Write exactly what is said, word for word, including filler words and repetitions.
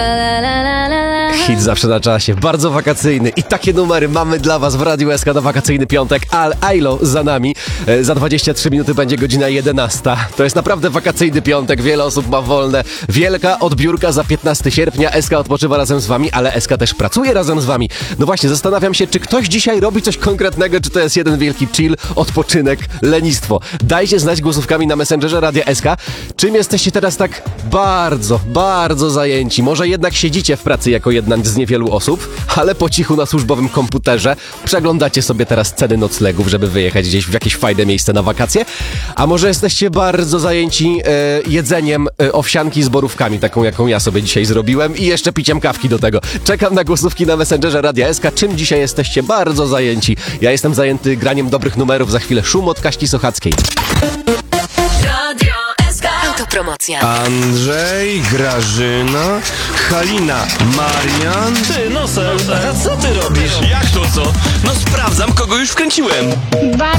Hit zawsze na czasie, bardzo wakacyjny i takie numery mamy dla was w Radiu S K na wakacyjny piątek. Al Ailo za nami, e, za dwadzieścia trzy minuty będzie godzina jedenasta. To jest naprawdę wakacyjny piątek, wiele osób ma wolne. Wielka odbiórka za piętnastego sierpnia, S K odpoczywa razem z wami, ale S K też pracuje razem z wami. No właśnie, zastanawiam się, czy ktoś dzisiaj robi coś konkretnego, czy to jest jeden wielki chill, odpoczynek, lenistwo. Dajcie znać głosówkami na Messengerze Radia S K, czym jesteście teraz tak bardzo, bardzo zajęci. Może jednak siedzicie w pracy jako jedna z niewielu osób, ale po cichu na służbowym komputerze przeglądacie sobie teraz ceny noclegów, żeby wyjechać gdzieś w jakieś fajne miejsce na wakacje. A może jesteście bardzo zajęci e, jedzeniem e, owsianki z borówkami, taką jaką ja sobie dzisiaj zrobiłem i jeszcze piciem kawki do tego. Czekam na głosówki na Messengerze Radia S K, czym dzisiaj jesteście bardzo zajęci. Ja jestem zajęty graniem dobrych numerów, za chwilę szum od Kaści Sochackiej. Radio S K. Autopromocja. Andrzej, Grażyna, Halina, Marian. Ty, Nosel, a co ty robisz? Jak to co? No sprawdzam, kogo już wkręciłem. Baw